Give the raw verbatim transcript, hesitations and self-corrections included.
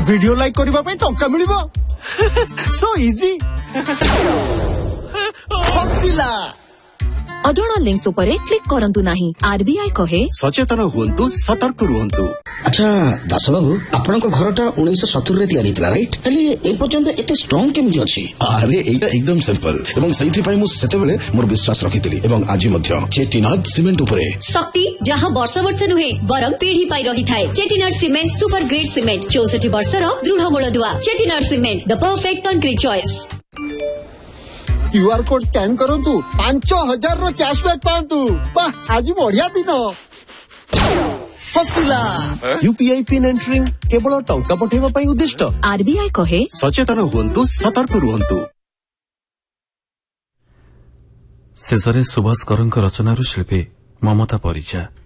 Video like करबा पे टंका मिलिबो सो इजी हसिला अधुना लिंक्स उपरे क्लिक करंतु नाही। आरबीआई कहे सचेतन हुंतु सतर्क रुहंतु। अच्छा दास बाबू आपण को घरटा उन्नीस सौ सत्तर रे तयारी थिला राइट हेले ए पर्यंत एते स्ट्रांग केमि अछि? अरे एटा एकदम सिंपल एवं सही पई मु सेते बेले मोर विश्वास रखितली एवं आज मध्य चेटीनाद सीमेंट उपरे शक्ति जहां वर्ष वर्ष नुहे बरम पीढ़ी पाई रही थाए। Chettinad cement super grade cement चौसठ वर्षर दृढ़ मूलदुआ। Chettinad cement the perfect concrete choice. QR code scan करंतु पांच हजार रो कैशबैक पांतु। वाह आज बढ़िया दिन हसिला। यूपीआई पिन एंटरिंग केवल टंका पठेबा पई उद्दिष्ट। आरबीआई कहे सचेतन हुंतु सतर्क रुहंतु। शेषरे सुभाष करंक रचनारू शिल्पी ममता परिचा।